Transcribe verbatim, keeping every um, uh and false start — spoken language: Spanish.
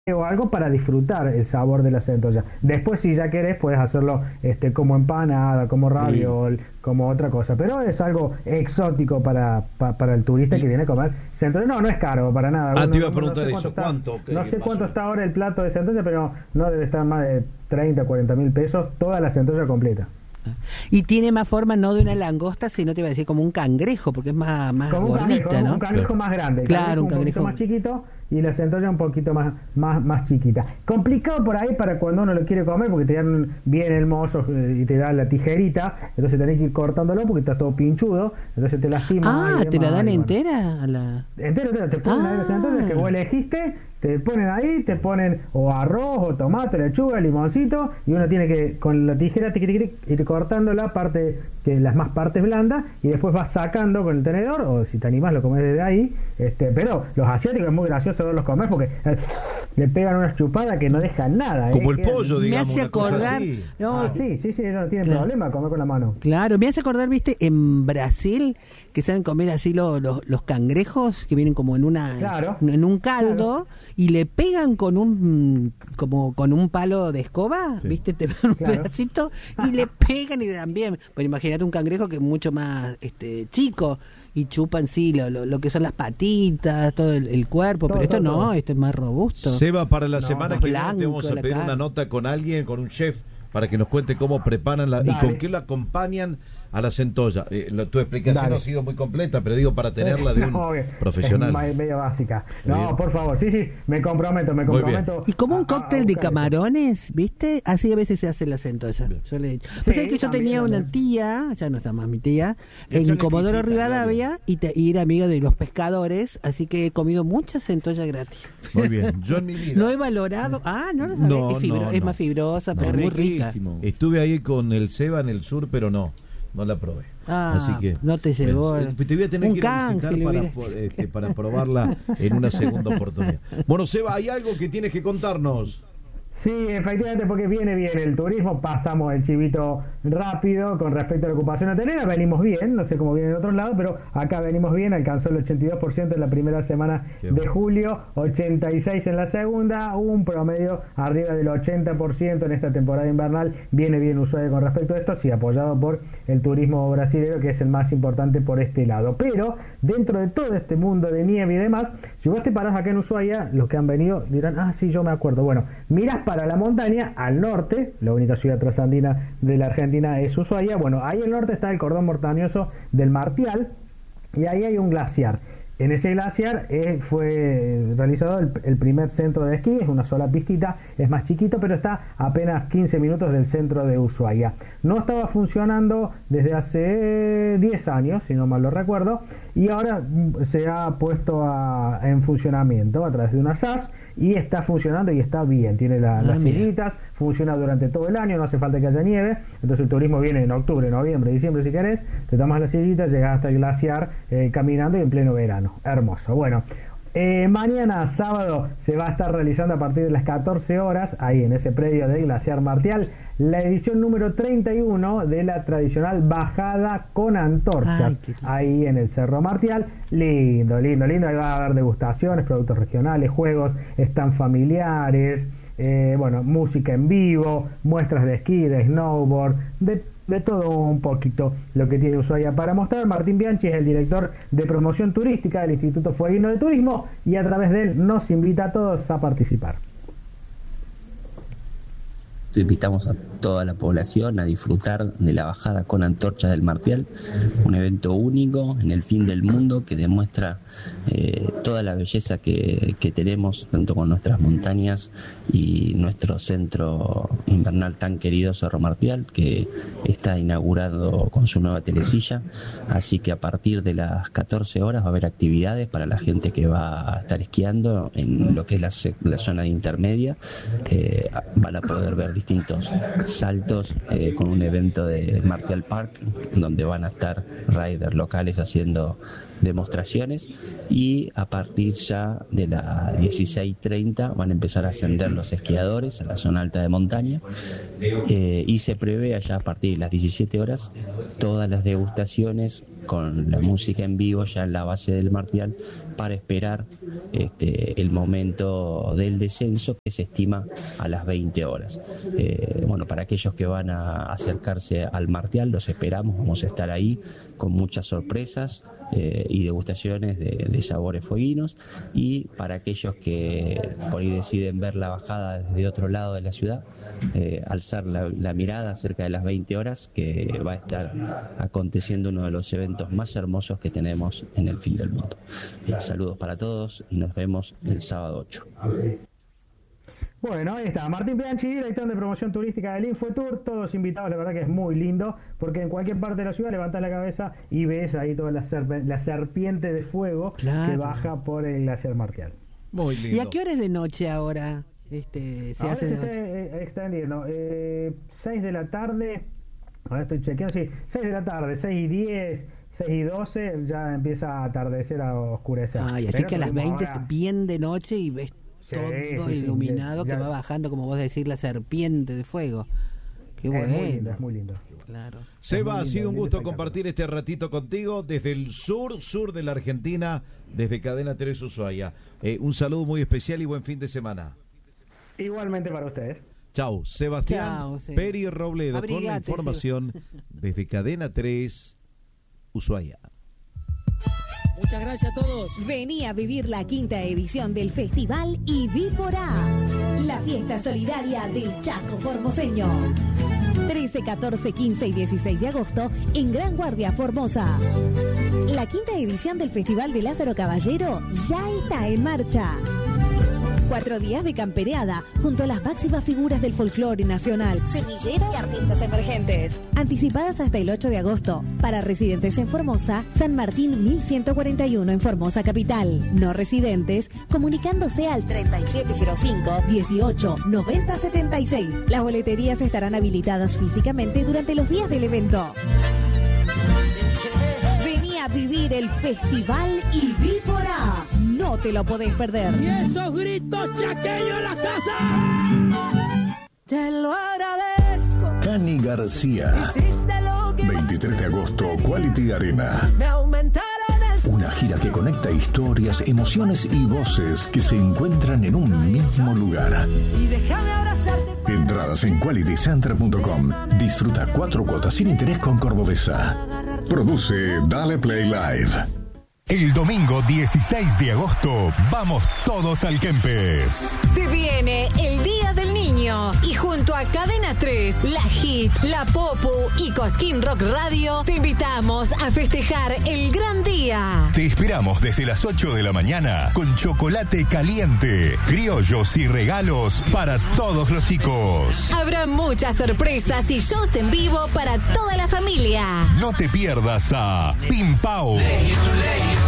o algo para disfrutar el sabor de la centolla. Después, si ya querés, puedes hacerlo este, como empanada, como raviol, sí, como otra cosa. Pero es algo exótico para, pa, para el turista que viene a comer centolla. No, no es caro para nada. Ah, bueno, te iba no, a preguntar no sé eso. ¿Cuánto? ¿Cuánto? No sé cuánto está ahora el plato de centolla, pero no debe estar más de treinta, cuarenta mil pesos toda la centolla completa. Y tiene más forma no de una langosta, sino te iba a decir como un cangrejo, porque es más, más como un gordita, cangrejo, ¿no? Un cangrejo claro. más grande, claro, un cangrejo un poquito más chiquito y la centolla un poquito más, más, más chiquita. Complicado por ahí para cuando uno lo quiere comer, porque te dan bien el mozo y te da la tijerita, entonces tenés que ir cortándolo porque está todo pinchudo, entonces te lastima. Ah, te la dan y bueno. entera. A la... Entera, entera, te ponen ah. ahí la centolla que vos elegiste, te ponen ahí, te ponen o arroz, o tomate, lechuga, limoncito, y uno tiene que con la tijera tiqui, tiqui, tiqui, ir cortando la parte, que las más partes blandas, y después vas sacando con el tenedor, o si te animás lo comes desde ahí, este, pero los asiáticos es muy gracioso verlos comer porque eh, le pegan unas chupadas que no dejan nada. Como eh, el pollo, me digamos. Me hace acordar... No, ah, sí, sí, sí, ellos no tienen claro. problema comer con la mano. Claro, me hace acordar, viste, en Brasil, que saben comer así lo, lo, los cangrejos, que vienen como en una claro. en un caldo, claro. y le pegan con un como con un palo de escoba, sí. viste, te pegan un claro. pedacito y le pegan y también, bueno, imagínate un cangrejo que es mucho más este chico y chupan sí lo, lo, lo que son las patitas, todo el, el cuerpo, todo, pero esto todo, no, todo. Esto es más robusto. Seba, para la no, semana que viene te vamos a pedir cara. una nota con alguien, con un chef, para que nos cuente cómo preparan la, y con qué la acompañan a la centolla. Eh, lo, tu explicación Dale. ha sido muy completa, pero digo para tenerla de un no, profesional. Es media básica. No, bien. Por favor, sí, sí, me comprometo, me comprometo. Y como un cóctel de camarones, esto. ¿Viste? Así a veces se hace la centolla. Yo le he dicho. Sí, pues es que yo tenía también. una tía, ya no está más mi tía, en Comodoro Rivadavia, y, te, y era amiga de los pescadores, así que he comido mucha centolla gratis. Muy bien, yo en mi vida. No he valorado. Ah, no lo sabía. No, es, fibro, no, es no. más fibrosa, pero no, muy rica. Estuve ahí con el Seba en el sur, pero no. No la probé. Ah, así que no te llegó. Eh, te voy a tener que ir a visitar para, este, para probarla en una segunda oportunidad. Bueno, Seba, hay algo que tienes que contarnos. Sí, efectivamente, porque viene bien el turismo, pasamos el chivito rápido con respecto a la ocupación hotelera, venimos bien, no sé cómo viene en otros lados, pero acá venimos bien, alcanzó el ochenta y dos por ciento en la primera semana Qué de bueno. julio, ochenta y seis por ciento en la segunda, un promedio arriba del ochenta por ciento en esta temporada invernal, viene bien Ushuaia con respecto a esto, sí, apoyado por el turismo brasileño, que es el más importante por este lado. Pero dentro de todo este mundo de nieve y demás, si vos te parás acá en Ushuaia, los que han venido dirán, ah, sí, yo me acuerdo, bueno, mirás para la montaña, al norte, la única ciudad trasandina de la Argentina es Ushuaia, bueno, ahí al norte está el cordón montañoso del Martial, y ahí hay un glaciar. En ese glaciar eh, fue realizado el, el primer centro de esquí, es una sola pistita, es más chiquito, pero está a apenas quince minutos del centro de Ushuaia. No estaba funcionando desde hace diez años, si no mal lo recuerdo, y ahora se ha puesto a, en funcionamiento a través de una S A S, y está funcionando y está bien, tiene la, ah, las sillitas, funciona durante todo el año, no hace falta que haya nieve, entonces el turismo viene en octubre, noviembre, diciembre si querés, te tomas las sillitas, llegas hasta el glaciar eh, caminando y en pleno verano, hermoso. Bueno, eh, mañana sábado se va a estar realizando a partir de las catorce horas, ahí en ese predio del Glaciar Martial, la edición número treinta y uno de la tradicional bajada con antorchas. Ay, ahí en el Cerro Martial. Lindo, lindo, lindo. Ahí va a haber degustaciones, productos regionales, juegos, están familiares, eh, bueno, música en vivo, muestras de esquí, de snowboard, de, de todo un poquito lo que tiene Ushuaia para mostrar. Martín Bianchi es el director de promoción turística del Instituto Fueguino de Turismo y a través de él nos invita a todos a participar. Invitamos a toda la población a disfrutar de la bajada con antorchas del Martial, un evento único en el fin del mundo que demuestra eh, toda la belleza que, que tenemos, tanto con nuestras montañas y nuestro centro invernal tan querido Cerro Martial, que está inaugurado con su nueva telesilla, así que a partir de las catorce horas va a haber actividades para la gente que va a estar esquiando en lo que es la, la zona intermedia, eh, van a poder ver distintos saltos eh, con un evento de Martial Park donde van a estar riders locales haciendo demostraciones, y a partir ya de las dieciséis treinta van a empezar a ascender los esquiadores a la zona alta de montaña, eh, y se prevé allá a partir de las diecisiete horas todas las degustaciones con la música en vivo ya en la base del Martial, para esperar este, el momento del descenso, que se estima a las veinte horas. Eh, bueno, para aquellos que van a acercarse al Martial, los esperamos, vamos a estar ahí con muchas sorpresas eh, y degustaciones de, de sabores fueguinos, y para aquellos que por ahí deciden ver la bajada desde otro lado de la ciudad, eh, alzar la, la mirada cerca de las veinte horas, que va a estar aconteciendo uno de los eventos más hermosos que tenemos en el fin del mundo. Eh, saludos para todos y nos vemos el sábado ocho. Bueno, ahí está, Martín Bianchi, director de promoción turística del Infotour, todos invitados, la verdad que es muy lindo, porque en cualquier parte de la ciudad levantás la cabeza y ves ahí toda la, serp- la serpiente de fuego, claro, que baja por el glaciar Martial. Muy lindo. ¿Y a qué hora es de noche ahora? Este, se ahora hace se de noche. está eh, extendiendo, eh, seis de la tarde, ahora estoy chequeando, sí, seis de la tarde, seis y diez, seis y doce, ya empieza a atardecer, a oscurecer. Ay, así Pero que a las veinte, ahora... bien de noche, y ves Sí, todo sí, iluminado, sí, ya, que va bajando, como vos decís, la serpiente de fuego. Qué es bueno. Muy lindo, es muy lindo. Claro. Seba, ha sido un gusto lindo compartir este ratito contigo desde el sur, sur de la Argentina, desde Cadena tres Ushuaia. Eh, un saludo muy especial y buen fin de semana. Igualmente para ustedes. Chau, Sebastián Chau, sí. Peri Robledo, Abrigate, con la información desde Cadena tres Ushuaia. Muchas gracias a todos. Vení a vivir la quinta edición del Festival Ivípora, la fiesta solidaria del Chaco formoseño. trece, catorce, quince y dieciséis de agosto en Gran Guardia, Formosa. La quinta edición del Festival de Lázaro Caballero ya está en marcha. Cuatro días de campereada junto a las máximas figuras del folclore nacional, semillero y artistas emergentes. Anticipadas hasta el ocho de agosto. Para residentes en Formosa, San Martín mil ciento cuarenta y uno en Formosa Capital. No residentes, comunicándose al treinta y siete cero cinco, dieciocho, noventa setenta y seis. Las boleterías estarán habilitadas físicamente durante los días del evento. Vení a vivir el Festival Ivípora. No te lo podés perder. Y esos gritos chaqueños en la casa. Te lo agradezco. Cani García. Hiciste lo que veintitrés de agosto, Quality Arena. me aumentaron el... Una gira que conecta historias, emociones y voces que se encuentran en un mismo lugar. Y déjame abrazarte. Entradas en quality center punto com. Disfruta cuatro cuotas sin interés con Cordobesa. Produce Dale Play Live. El domingo dieciséis de agosto, vamos todos al Kempes. Se viene el Día del Niño y junto a Cadena tres, La Hit, La Popu y Cosquín Rock Radio, te invitamos a festejar el gran día. Te esperamos desde las ocho de la mañana con chocolate caliente, criollos y regalos para todos los chicos. Habrá muchas sorpresas y shows en vivo para toda la familia. No te pierdas a Pim Pau.